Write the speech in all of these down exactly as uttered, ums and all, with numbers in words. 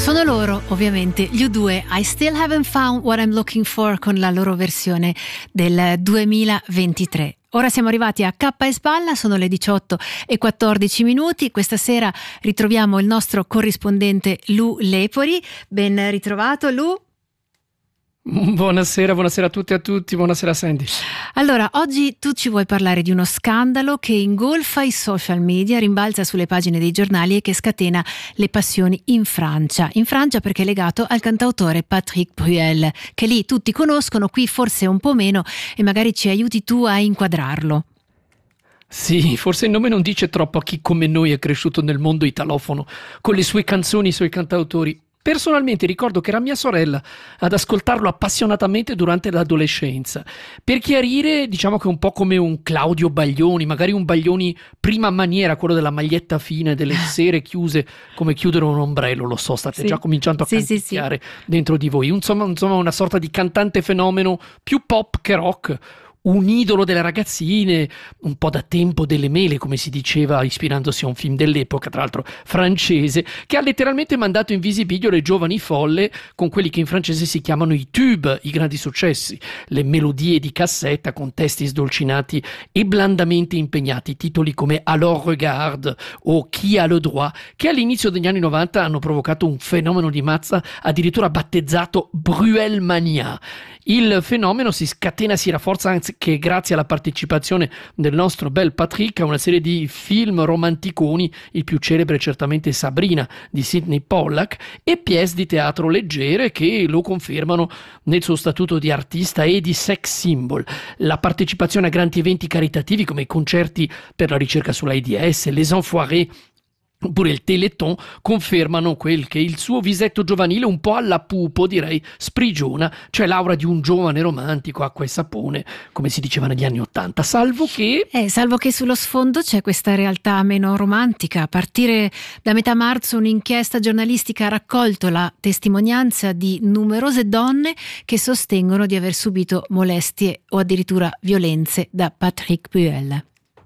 Sono loro, ovviamente, gli U due, I Still Haven't Found What I'm Looking For, con la loro versione del duemilaventitré. Ora siamo arrivati a K e Spalla, sono le diciotto e quattordici minuti. Questa sera ritroviamo il nostro corrispondente Lu Lepori. Ben ritrovato, Lu. Buonasera, buonasera a tutti e a tutti, buonasera Sandy. Allora, oggi tu ci vuoi parlare di uno scandalo che ingolfa i social media, rimbalza sulle pagine dei giornali e che scatena le passioni in Francia. In Francia perché è legato al cantautore Patrick Bruel, che lì tutti conoscono, qui forse un po' meno, e magari ci aiuti tu a inquadrarlo. Sì, forse il nome non dice troppo a chi come noi è cresciuto nel mondo italofono, con le sue canzoni, i suoi cantautori. Personalmente ricordo che era mia sorella ad ascoltarlo appassionatamente durante l'adolescenza. Per chiarire, diciamo che è un po' come un Claudio Baglioni, magari un Baglioni prima maniera, quello della maglietta fine, delle sere chiuse come chiudere un ombrello, lo so, state sì. già cominciando a sì, canticchiare sì, sì. dentro di voi. Insomma, insomma, una sorta di cantante fenomeno più pop che rock. Un idolo delle ragazzine, un po' da tempo delle mele, come si diceva, ispirandosi a un film dell'epoca, tra l'altro francese, che ha letteralmente mandato in visibilio le giovani folle con quelli che in francese si chiamano i tube, i grandi successi, le melodie di cassetta con testi sdolcinati e blandamente impegnati, titoli come Alors regarde o Qui a le droit, che all'inizio degli anni novanta hanno provocato un fenomeno di mazza addirittura battezzato Bruel Mania. Il fenomeno si scatena, si rafforza anche grazie alla partecipazione del nostro bel Patrick a una serie di film romanticoni, il più celebre certamente Sabrina di Sidney Pollack, e pièce di teatro leggere che lo confermano nel suo statuto di artista e di sex symbol. La partecipazione a grandi eventi caritativi come i concerti per la ricerca sull'AIDS, Les Enfoirés, oppure il Téléthon confermano quel che il suo visetto giovanile un po' alla Pupo, direi, sprigiona, cioè l'aura di un giovane romantico, acqua e sapone, come si diceva negli anni Ottanta, salvo che... Eh, salvo che sullo sfondo c'è questa realtà meno romantica. A partire da metà marzo un'inchiesta giornalistica ha raccolto la testimonianza di numerose donne che sostengono di aver subito molestie o addirittura violenze da Patrick Bruel.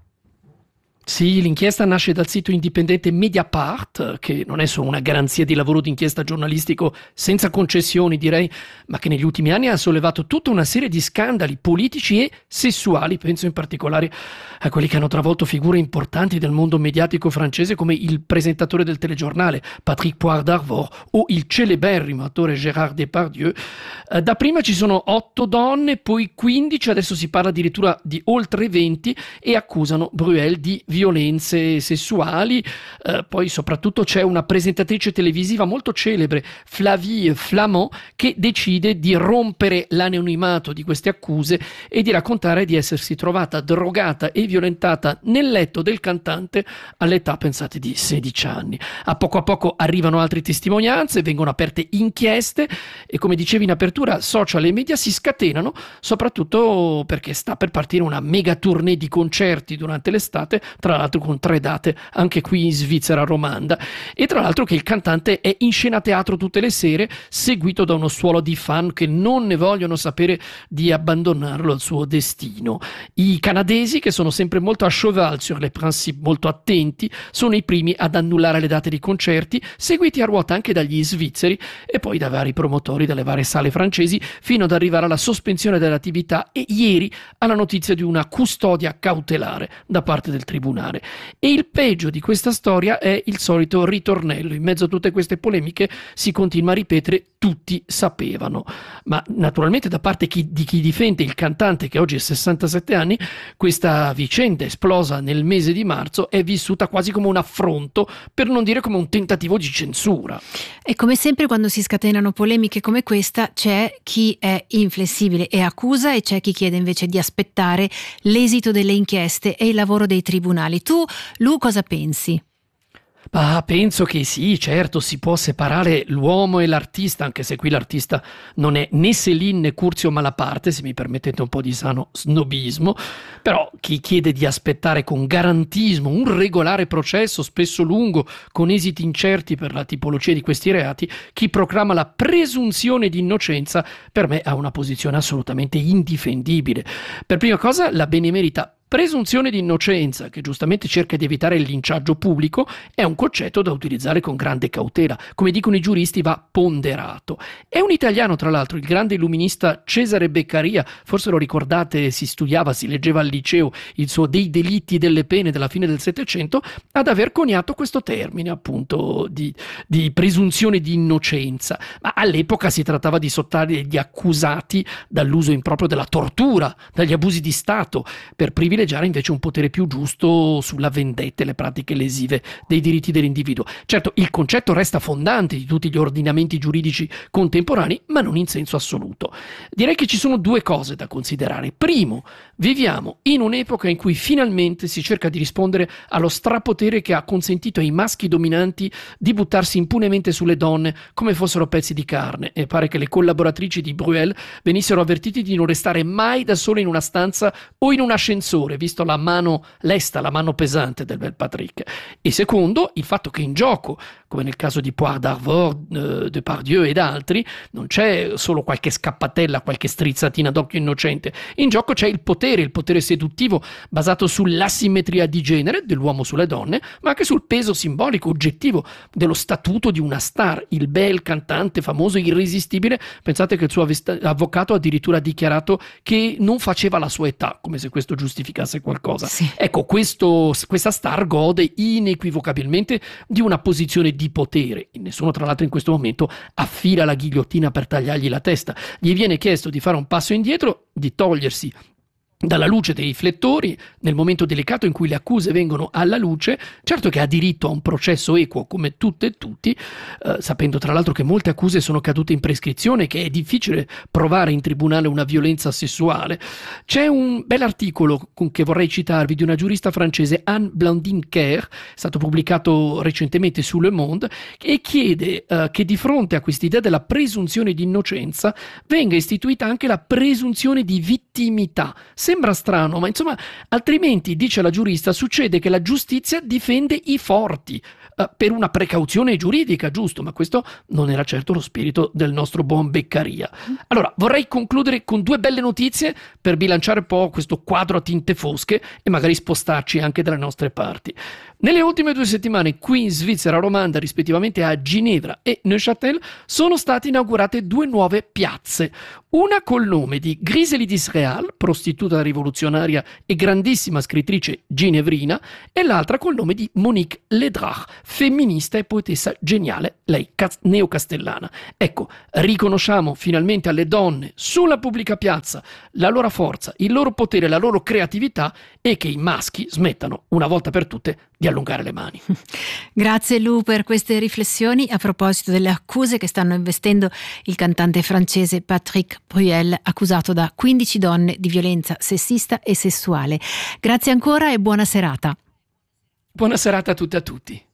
Sì, l'inchiesta nasce dal sito indipendente Mediapart, che non è solo una garanzia di lavoro d'inchiesta giornalistico senza concessioni, direi, ma che negli ultimi anni ha sollevato tutta una serie di scandali politici e sessuali. Penso in particolare a quelli che hanno travolto figure importanti del mondo mediatico francese come il presentatore del telegiornale Patrick Poire d'Arvor o il celeberrimo attore Gérard Depardieu. Eh, da prima ci sono otto donne, poi quindici, adesso si parla addirittura di oltre venti, e accusano Bruel di violenze sessuali. Eh, poi soprattutto c'è una presentatrice televisiva molto celebre, Flavie Flament, che decide di rompere l'anonimato di queste accuse e di raccontare di essersi trovata drogata e violentata nel letto del cantante all'età, pensate, di sedici anni. A poco a poco arrivano altre testimonianze, vengono aperte inchieste e, come dicevi in apertura, social e media si scatenano, soprattutto perché sta per partire una mega tournée di concerti durante l'estate, tra l'altro con tre date anche qui in Svizzera romanda, e tra l'altro che il cantante è in scena teatro tutte le sere, seguito da uno stuolo di fan che non ne vogliono sapere di abbandonarlo al suo destino. I canadesi, che sono sempre molto a cheval sur les principes, molto attenti, sono i primi ad annullare le date di concerti, seguiti a ruota anche dagli svizzeri e poi da vari promotori delle varie sale francesi, fino ad arrivare alla sospensione dell'attività e ieri alla notizia di una custodia cautelare da parte del tribunale. E il peggio di questa storia è il solito ritornello. In mezzo a tutte queste polemiche si continua a ripetere: tutti sapevano. Ma naturalmente da parte chi, di chi difende il cantante, che oggi ha sessantasette anni, questa vicenda esplosa nel mese di marzo è vissuta quasi come un affronto, per non dire come un tentativo di censura. E come sempre quando si scatenano polemiche come questa c'è chi è inflessibile e accusa, e c'è chi chiede invece di aspettare l'esito delle inchieste e il lavoro dei tribunali. Tu, Lu, cosa pensi? Ah, penso che sì, certo, si può separare l'uomo e l'artista, anche se qui l'artista non è né Céline né Curzio Malaparte, se mi permettete un po' di sano snobismo, però chi chiede di aspettare con garantismo un regolare processo, spesso lungo, con esiti incerti per la tipologia di questi reati, chi proclama la presunzione di innocenza, per me ha una posizione assolutamente indifendibile. Per prima cosa, la benemerita presunzione di innocenza, che giustamente cerca di evitare il linciaggio pubblico, è un concetto da utilizzare con grande cautela. Come dicono i giuristi, va ponderato. È un italiano, tra l'altro, il grande illuminista Cesare Beccaria, forse lo ricordate, si studiava, si leggeva al liceo il suo Dei delitti delle pene della fine del Settecento, ad aver coniato questo termine, appunto, di, di presunzione di innocenza. Ma all'epoca si trattava di sottrarre gli accusati dall'uso improprio della tortura, dagli abusi di Stato, per privilegiare invece un potere più giusto sulla vendetta e le pratiche lesive dei diritti dell'individuo. Certo, il concetto resta fondante di tutti gli ordinamenti giuridici contemporanei, ma non in senso assoluto. Direi che ci sono due cose da considerare. Primo, viviamo in un'epoca in cui finalmente si cerca di rispondere allo strapotere che ha consentito ai maschi dominanti di buttarsi impunemente sulle donne come fossero pezzi di carne, e pare che le collaboratrici di Bruel venissero avvertiti di non restare mai da sole in una stanza o in un ascensore, visto la mano lesta, la mano pesante del bel Patrick. E secondo, il fatto che in gioco, come nel caso di Poire d'Arvor, eh, Depardieu ed altri, non c'è solo qualche scappatella, qualche strizzatina d'occhio innocente. In gioco c'è il potere, il potere seduttivo basato sull'asimmetria di genere dell'uomo sulle donne, ma anche sul peso simbolico oggettivo dello statuto di una star, il bel cantante famoso irresistibile. Pensate che il suo avvocato ha addirittura dichiarato che non faceva la sua età, come se questo giustificasse qualcosa. Sì. Ecco, questo, questa star gode inequivocabilmente di una posizione di potere. Nessuno, tra l'altro, in questo momento affila la ghigliottina per tagliargli la testa. Gli viene chiesto di fare un passo indietro, di togliersi dalla luce dei riflettori nel momento delicato in cui le accuse vengono alla luce. Certo che ha diritto a un processo equo come tutte e tutti, eh, sapendo tra l'altro che molte accuse sono cadute in prescrizione, che è difficile provare in tribunale una violenza sessuale. C'è un bell'articolo con che vorrei citarvi di una giurista francese, Anne Blandin-Kerr, stato pubblicato recentemente su Le Monde, e chiede eh, che di fronte a quest'idea della presunzione di innocenza venga istituita anche la presunzione di vittimità. Sembra strano, ma insomma, altrimenti, dice la giurista, succede che la giustizia difende i forti, eh, per una precauzione giuridica, giusto, ma questo non era certo lo spirito del nostro buon Beccaria. Allora, vorrei concludere con due belle notizie per bilanciare un po' questo quadro a tinte fosche e magari spostarci anche dalle nostre parti. Nelle ultime due settimane qui in Svizzera romanda, rispettivamente a Ginevra e Neuchâtel, sono state inaugurate due nuove piazze. Una col nome di Griseli Disreal, prostituta rivoluzionaria e grandissima scrittrice ginevrina, e l'altra col nome di Monique Ledrach, femminista e poetessa geniale, lei neocastellana. Ecco, riconosciamo finalmente alle donne sulla pubblica piazza la loro forza, il loro potere, la loro creatività, e che i maschi smettano una volta per tutte di allungare le mani. Grazie Lu per queste riflessioni a proposito delle accuse che stanno investendo il cantante francese Patrick Bruel, accusato da quindici donne di violenza sessista e sessuale. Grazie ancora e buona serata. Buona serata a tutte e a tutti.